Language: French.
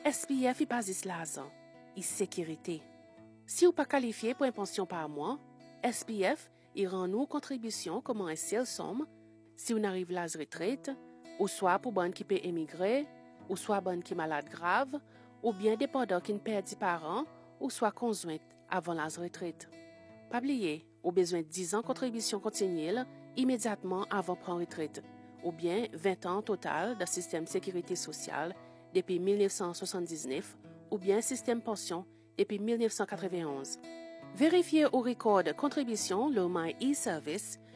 SPF est basis l'argent et sécurité. Si vous pas qualifié pour une pension par mois, SPF il rend nous contribution comme un seul somme si on arrive à la retraite, ou soit pour bonne qui peut émigrer, ou soit bonne qui est malade grave, ou bien dépendant qui ne perd des parents, ou soit conjointe avant la retraite. Pas oublier, au besoin de 10 ans contribution continue immédiatement avant prendre retraite, ou bien 20 ans total de système de sécurité sociale depuis 1979, ou bien système pension depuis 1991. Vérifiez au record de contribution le My e-Service